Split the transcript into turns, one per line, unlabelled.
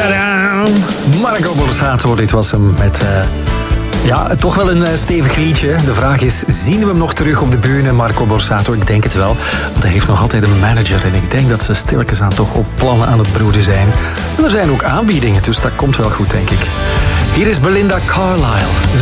Tadaa! Marco Borsato, dit was hem met... toch wel een stevig liedje. De vraag is, zien we hem nog terug op de bühne, Marco Borsato? Ik denk het wel, want hij heeft nog altijd een manager. En ik denk dat ze stilletjes aan toch op plannen aan het broeden zijn. En er zijn ook aanbiedingen, dus dat komt wel goed, denk ik. Hier is Belinda Carlisle.